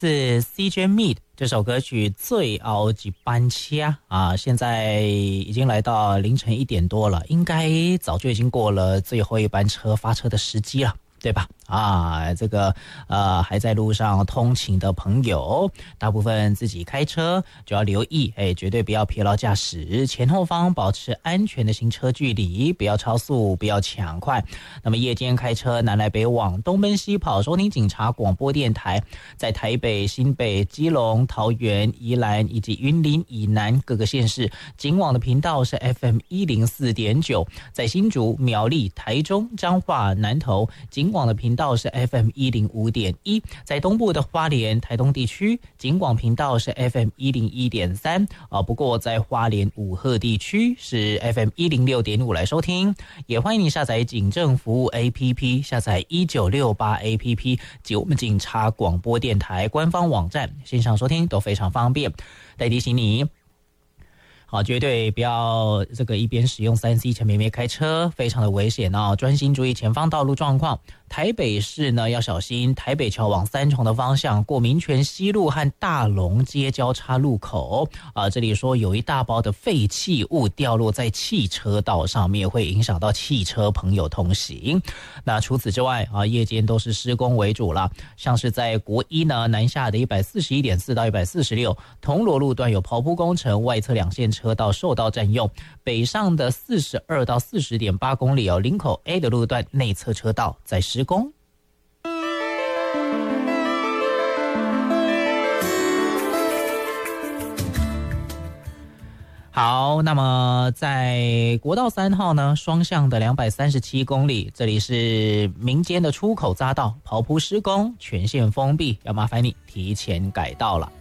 是 CJ Mead 这首歌曲最后一班车啊，现在已经来到凌晨1点多了，应该早就已经过了最后一班车发车的时机了，对吧？啊，这个还在路上通勤的朋友，大部分自己开车就要留意，绝对不要疲劳驾驶，前后方保持安全的行车距离，不要超速，不要抢快。那么夜间开车南来北往，东奔西跑，收听警察广播电台，在台北、新北、基隆、桃园、宜兰以及云林以南各个县市，警网的频道是 FM104.9，在新竹、苗栗、台中、彰化、南投，警网的频道是 FM105.1，在东部的花莲、台东地区，警广频道是 FM101.3，不过在花莲五鹤地区是 FM106.5来收听。也欢迎你下载警政服务 APP， 下载1968 APP 及我们警察广播电台官方网站，线上收听都非常方便。再提醒你，好，绝对不要这个一边使用3C 前面开车，非常的危险哦，专心注意前方道路状况。台北市呢要小心台北桥往三重的方向，过民权西路和大龙街交叉路口这里说有一大包的废弃物掉落在汽车道上面，会影响到汽车朋友通行。那除此之外夜间都是施工为主了，像是在国一呢南下的141.4到146，铜锣路段有刨铺工程，外侧2线车道受到占用。北上的42到40.8公里林口 A 的路段内侧车道在施工。好，那么在国道3号呢，双向的237公里，这里是民间的出口匝道，刨铺施工，全线封闭，要麻烦你提前改道了。